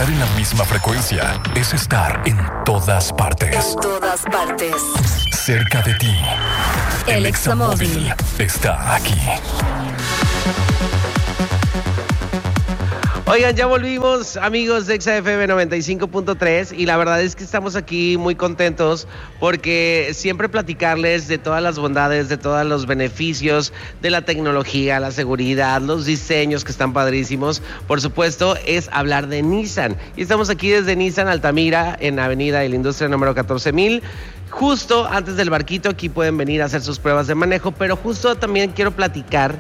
Estar en la misma frecuencia es estar en todas partes. En todas partes. Cerca de ti. El Examóvil está aquí. Oigan, ya volvimos, amigos de XFM 95.3, y la verdad es que estamos aquí muy contentos porque siempre platicarles de todas las bondades, de todos los beneficios de la tecnología, la seguridad, los diseños que están padrísimos. Por supuesto, es hablar de Nissan. Y estamos aquí desde Nissan Altamira, en Avenida de la Industria número 14,000. Justo antes del barquito, aquí pueden venir a hacer sus pruebas de manejo, pero justo también quiero platicar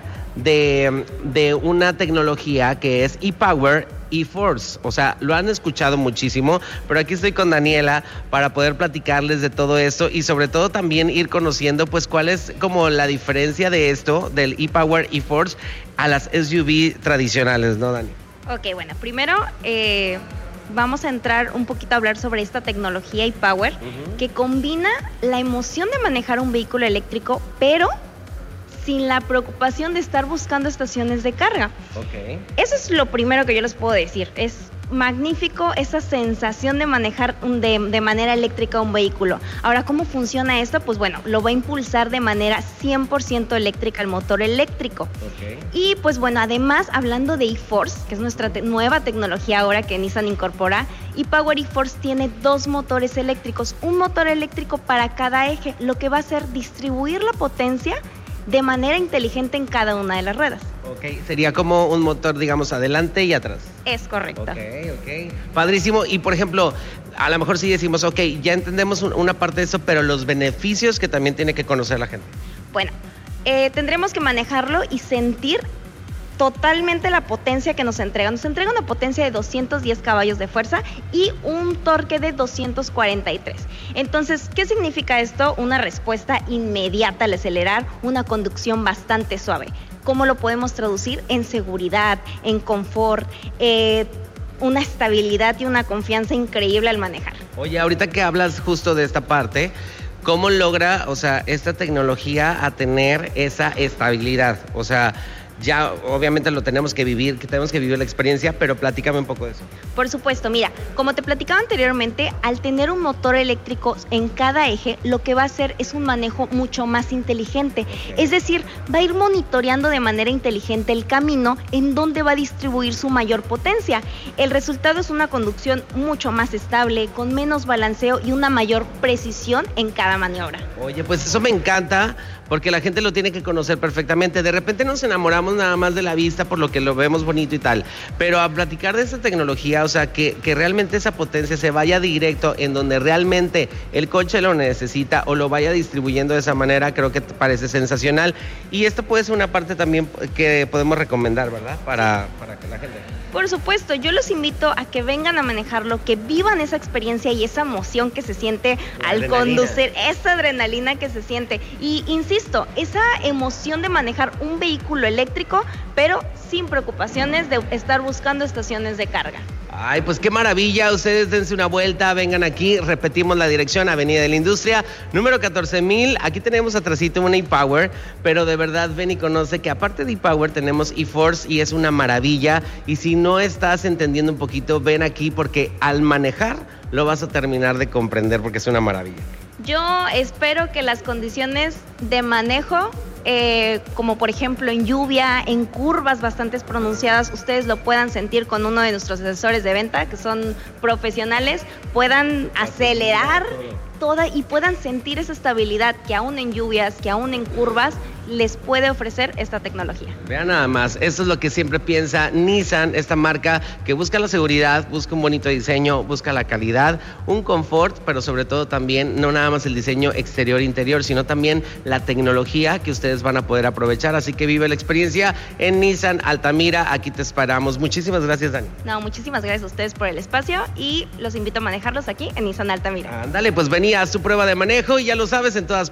de una tecnología que es ePower eForce. O sea, lo han escuchado muchísimo, pero aquí estoy con Daniela para poder platicarles de todo esto y sobre todo también ir conociendo pues cuál es como la diferencia de esto, del ePower eForce a las SUV tradicionales, ¿no, Dani? Ok, bueno, primero vamos a entrar un poquito a hablar sobre esta tecnología ePower, que combina la emoción de manejar un vehículo eléctrico, pero sin la preocupación de estar buscando estaciones de carga. Okay. Eso es lo primero que yo les puedo decir. Es magnífico esa sensación de manejar de manera eléctrica un vehículo. Ahora, ¿cómo funciona esto? Pues bueno, lo va a impulsar de manera 100% eléctrica el motor eléctrico. Okay. Y pues bueno, además, hablando de eForce, que es nuestra nueva tecnología ahora que Nissan incorpora, ePower eForce tiene 2 motores eléctricos, un motor eléctrico para cada eje, lo que va a hacer distribuir la potencia de manera inteligente en cada una de las ruedas. Ok, sería como un motor, digamos, adelante y atrás. Es correcto. Ok. Padrísimo. Y, por ejemplo, a lo mejor sí decimos, ok, ya entendemos una parte de eso, pero los beneficios que también tiene que conocer la gente. Bueno, tendremos que manejarlo y sentir totalmente la potencia que nos entrega. Nos entrega una potencia de 210 caballos de fuerza y un torque de 243. Entonces, ¿qué significa esto? Una respuesta inmediata al acelerar, una conducción bastante suave. ¿Cómo lo podemos traducir? En seguridad, en confort, una estabilidad y una confianza increíble al manejar. Oye, ahorita que hablas justo de esta parte, ¿cómo logra, o sea, esta tecnología a tener esa estabilidad? O sea, ya obviamente lo tenemos que vivir la experiencia, pero platícame un poco de eso. Por supuesto, mira, como te platicaba anteriormente, al tener un motor eléctrico en cada eje, lo que va a hacer es un manejo mucho más inteligente. Okay. Es decir, va a ir monitoreando de manera inteligente el camino en donde va a distribuir su mayor potencia. El resultado es una conducción mucho más estable, con menos balanceo y una mayor precisión en cada maniobra. Oye, pues eso me encanta, porque la gente lo tiene que conocer perfectamente. De repente nos enamoramos nada más de la vista por lo que lo vemos bonito y tal, pero a platicar de esta tecnología, o sea, que realmente esa potencia se vaya directo en donde realmente el coche lo necesita o lo vaya distribuyendo de esa manera, creo que parece sensacional. Y esto puede ser una parte también que podemos recomendar, ¿verdad? Para que la gente... Por supuesto, yo los invito a que vengan a manejarlo, que vivan esa experiencia y esa emoción que se siente al conducir, esa adrenalina que se siente. Y insisto, esa emoción de manejar un vehículo eléctrico, pero sin preocupaciones de estar buscando estaciones de carga. Ay, pues qué maravilla. Ustedes dense una vuelta, vengan aquí, repetimos la dirección, Avenida de la Industria, número 14,000. Aquí tenemos atrásito una ePower, pero de verdad ven y conoce que aparte de ePower tenemos eForce y es una maravilla. Y si no estás entendiendo un poquito, ven aquí porque al manejar lo vas a terminar de comprender porque es una maravilla. Yo espero que las condiciones de manejo, como por ejemplo en lluvia, en curvas bastante pronunciadas, ustedes lo puedan sentir con uno de nuestros asesores de venta, que son profesionales, puedan acelerar toda y puedan sentir esa estabilidad que aún en lluvias, que aún en curvas, les puede ofrecer esta tecnología. Vean nada más, eso es lo que siempre piensa Nissan, esta marca que busca la seguridad, busca un bonito diseño, busca la calidad, un confort, pero sobre todo también no nada más el diseño exterior e interior, sino también la tecnología que ustedes van a poder aprovechar. Así que vive la experiencia en Nissan Altamira, aquí te esperamos. Muchísimas gracias, Dani. No, muchísimas gracias a ustedes por el espacio y los invito a manejarlos aquí en Nissan Altamira. Ándale, pues venía a su prueba de manejo y ya lo sabes, en todas